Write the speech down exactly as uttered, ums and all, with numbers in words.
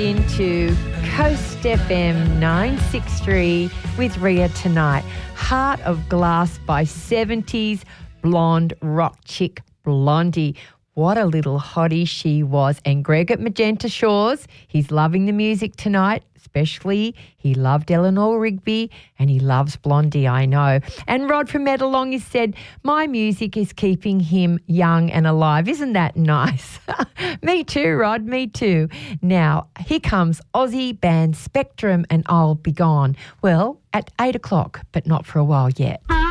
into Coast F M nine sixty-three with Ria tonight. Heart of Glass by seventies blonde rock chick Blondie. What a little hottie she was. And Greg at Magenta Shores, he's loving the music tonight, especially he loved Eleanor Rigby and he loves Blondie, I know. And Rod from Medalong has said, my music is keeping him young and alive. Isn't that nice? Me too, Rod, me too. Now, here comes Aussie band Spectrum and I'll Be Gone. Well, at eight o'clock, but not for a while yet.